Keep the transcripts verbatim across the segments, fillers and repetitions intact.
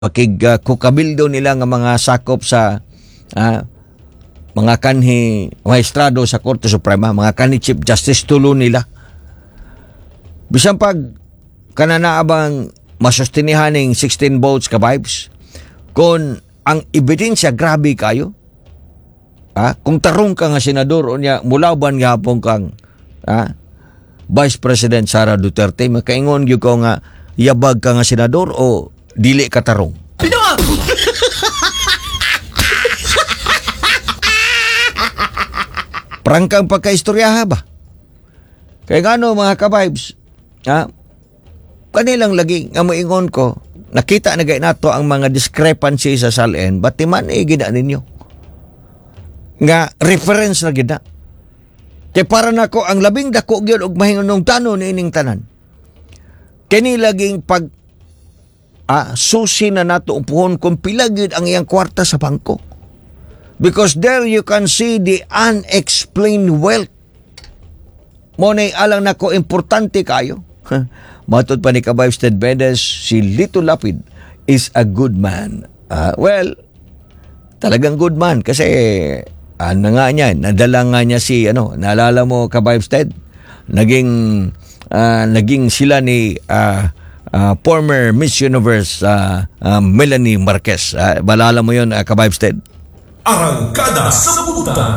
pakig uh, kukabildo nila nga mga sakop sa uh, mga kanhi maestrado sa Korte Suprema, mga kanhi Chief Justice tulo nila. Bisan pag kananaabang masustinihan ng sixteen votes ka vibes, kung ang ebidensya grabe kayo, ah, kung tarong ka nga senador o niya mulaban gapon kang ah, Vice President Sara Duterte, makaingon gyud ko nga yabag ka nga senador o dili ka tarong. Prangkang pagkaistoryaha ba? Kaya gano mga ka-vibes, ha? Kanilang lagi nga moingon ko, nakita na gay nato ang mga discrepancy sa salen, bati man eh gina ninyo. Nga reference na gina. Kaya para nako ang labing dako gyud og mahingonong tanon ining tanan. Kani laging pag ah, susi na nato upuhon kung pila gyud ang iyang kwarta sa bangko. Because there you can see the unexplained wealth. Mo na alang nako importante kayo. Matod pa ni Kabayb Ted Bedes, si Lito Lapid is a good man. Uh, well, talagang good man kasi ano nga niya, nadala nga niya si, ano, naalala mo Kabayb Ted? Naging, uh, naging sila ni uh, uh, former Miss Universe uh, uh, Melanie Marquez. Uh, balala mo yun, uh, Kabayb Ted? Arangkada sa Butan.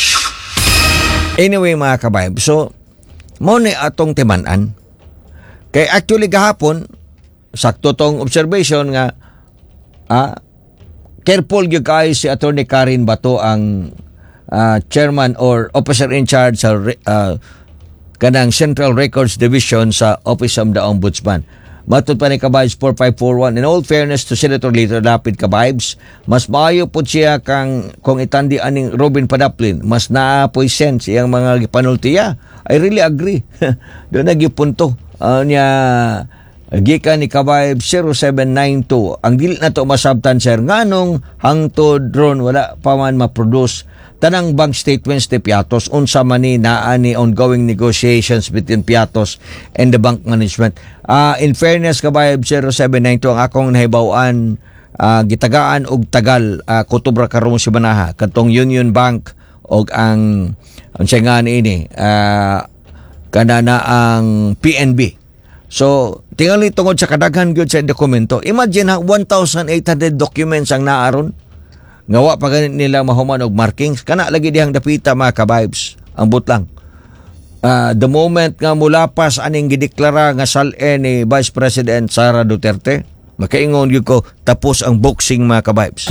Anyway mga kabayb, so mo ni atong timanan. Kay actually gahapon, sakto tong observation nga ah, careful gyud kay si Attorney Karen Bato ang uh, chairman or officer in charge sa uh, kanang Central Records Division sa Office of the Ombudsman. Matod pa ni Kabaybs four five four one. In all fairness to Senator Lito Lapid Kabaybs, mas maayo po siya kang kung itandi aning Robin Padaplin, mas naapoy sense iyang mga panultiya. I really agree. Doon nagipunto uh, niya gikan ni Kabayb zero seven nine two. Ang dili na to masabtan sir nganong hangtod ron wala pa man ma-produce tanang bank statements ni Piatos unsa man ni naa ni ongoing negotiations between Piatos and the bank management. Uh, in fairness Kabayb zero seven nine two, ang akong nahibaw-an uh, gitagaan og tagal uh, kutubra karong si Banaha katong Union Bank og ang ang siyangan ini uh, kanana ang P N B. So tingali tungod sa kadaghan gyud sa dokumento, imagine ha, one thousand eight hundred documents ang naaron. Ngawa pa ganit nila mahuman og markings, kana lagi dihang dapita mga kabibes ang butlang. Uh, the moment nga mulapas aning gideklara nga sal-e ni Vice President Sara Duterte, makaingon gyud ko tapos ang boxing mga kabibes.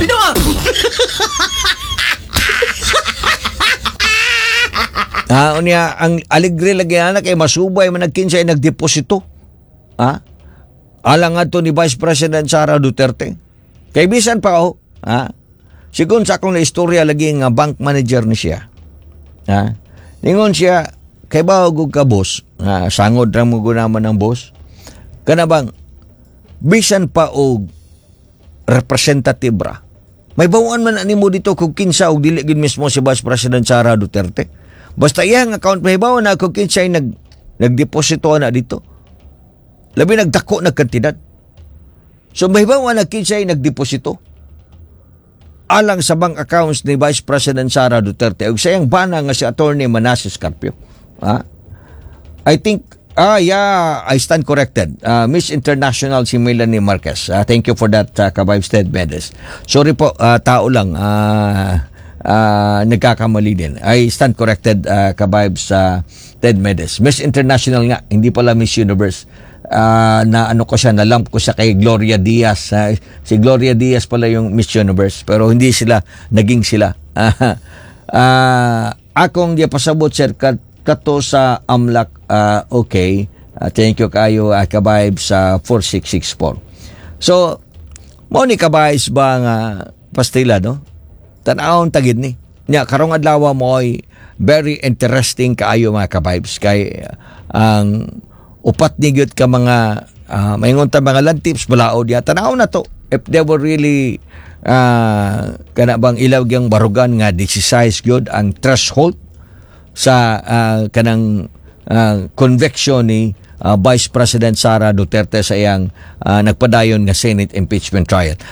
Ah, unya ang alegre lagi ana kay masubay man nagkinsay nagdeposito. Ha? Alang ato ni Vice President Sara Duterte. Kay bisan pa oh, ha? Sigun sa akong na istorya lagi nga bank manager ni siya. Ha? Ningon siya, kay ba og ka boss, ha? Sangod ra mo gunaman ng boss. Kana bang bisan pa og representative ra. May bawaan man animo dito kung kinsa og dili gid mismo si Vice President Sara Duterte. Basta iyang account may bawaan na kung kinsa nag nagdeposito na dito. Labi nagdako na kantidad. So may bawaan na kinsa nagdeposito alang sa bank accounts ni Vice President Sara Duterte ug sayang bana nga si Attorney Manasseh Carpio. Ha? I think ah yeah, I stand corrected. Uh, Miss International si Melanie Marquez. Uh, thank you for that uh, Kabayb Ted Bedes. Sorry po, uh, tao lang uh, uh, nagkakamali din. I stand corrected uh, Kabayb sa Ted Bedes. Miss International nga, hindi pala Miss Universe. Uh, na ano ko siya, nalamp ko siya kay Gloria Diaz. Uh, si Gloria Diaz pala yung Miss Universe, pero hindi sila, naging sila. Uh, uh, akong diapasabot sir, kat, kato sa Amlak, uh, okay. Uh, thank you kayo, uh, Kabayb sa four six six four. So, mo ni Kabayb ba nga pastila, no? Tanawon tagid ni. Nya, karong adlaw mo ay very interesting kaayo mga Kabaybs kay uh, ang upat ni gyud ka mga uh, maingon ta mga land tips balaod ya tanaw na to if they were really uh, kana bang ilaw gyang barugan nga exercise gyud ang threshold sa uh, kanang uh, conviction ni ah, Vice President Sara Duterte sa iyang ah, nagpadayon nga Senate impeachment trial.